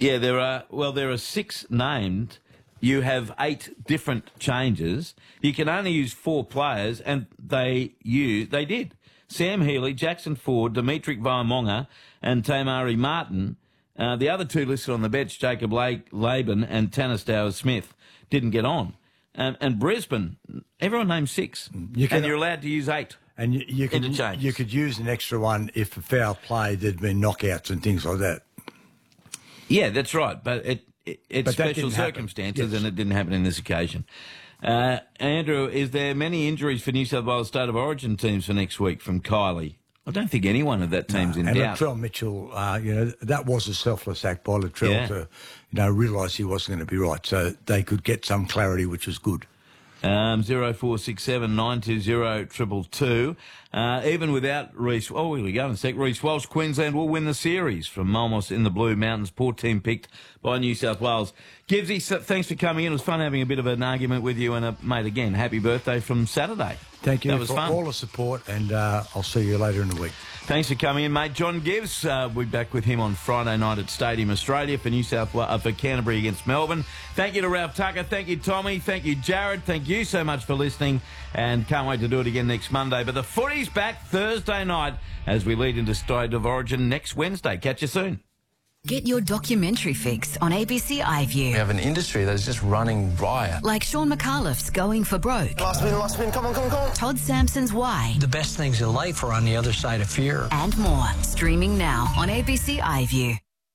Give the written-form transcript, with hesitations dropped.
Yeah, there are 6 named. You have 8 different changes. You can only use 4 players, and they did. Sam Healy, Jackson Ford, Dimitri Vaimonga, and Tamari Martin. The other 2 listed on the bench, Jacob Laban and Tanistow Smith, didn't get on. And Brisbane, everyone named 6, and you're allowed to use 8. And you could use an extra one if a foul play, there'd been knockouts and things like that. Yeah, that's right. But it's special circumstances, and it didn't happen in this occasion. Andrew, is there many injuries for New South Wales State of Origin teams for next week from Kylie? I don't think anyone of that team's in doubt. And Latrell Mitchell, that was a selfless act by Latrell to realise he wasn't going to be right. So they could get some clarity, which was good. 0467 920 222. Even without Reece, here we go in a sec. Reece Walsh, Queensland will win the series from Malmos in the Blue Mountains. Poor team picked by New South Wales. Gibbsy, thanks for coming in. It was fun having a bit of an argument with you, and mate, again, happy birthday from Saturday. Thank you that was for fun. All the support, and I'll see you later in the week. Thanks for coming in, mate. John Gibbs, we'll be back with him on Friday night at Stadium Australia for Canterbury against Melbourne. Thank you to Ralph Tucker. Thank you, Tommy. Thank you, Jared. Thank you so much for listening, and can't wait to do it again next Monday. But the footy's back Thursday night as we lead into State of Origin next Wednesday. Catch you soon. Get your documentary fix on ABC iView. We have an industry that's just running riot. Like Sean McAuliffe's Going for Broke. Last spin, come on. Todd Sampson's Why. The best things in life are on the other side of fear. And more. Streaming now on ABC iView.